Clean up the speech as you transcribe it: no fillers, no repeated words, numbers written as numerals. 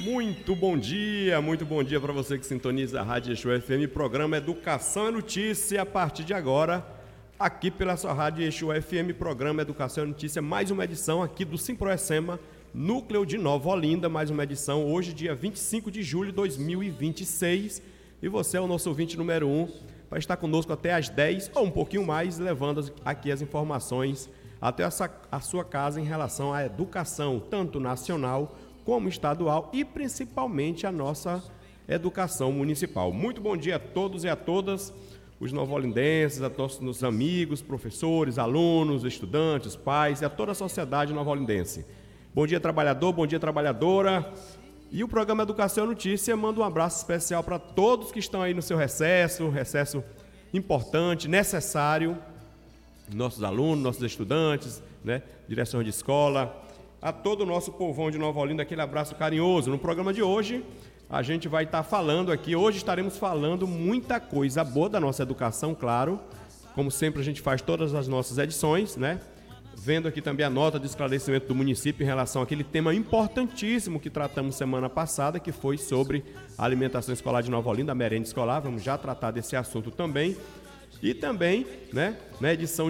Muito bom dia para você que sintoniza a Rádio Exu FM, programa Educação é Notícia, a partir de agora, aqui pela sua Rádio Exu FM, programa Educação é Notícia, mais uma edição aqui do Simproecema, núcleo de Nova Olinda, mais uma edição, hoje dia 25 de julho de 2026, e você é o nosso ouvinte número 1, vai estar conosco até às 10 ou um pouquinho mais, levando aqui as informações até a sua casa em relação à educação, tanto nacional como estadual e principalmente a nossa educação municipal. Muito bom dia a todos e a todas, os novolindenses, a todos os amigos, professores, alunos, estudantes, pais e a toda a sociedade novolindense. Bom dia, trabalhador, bom dia, trabalhadora. E o programa Educação é Notícia manda um abraço especial para todos que estão aí no seu recesso importante, necessário, nossos alunos, nossos estudantes, né, direções de escola, a todo o nosso povão de Nova Olinda, aquele abraço carinhoso. No programa de hoje, a gente vai estar falando aqui, hoje estaremos falando muita coisa boa da nossa educação, claro, como sempre a gente faz todas as nossas edições, né? Vendo aqui também a nota de esclarecimento do município em relação àquele tema importantíssimo que tratamos semana passada, que foi sobre a alimentação escolar de Nova Olinda, a merenda escolar. Vamos já tratar desse assunto também. E também, né, na edição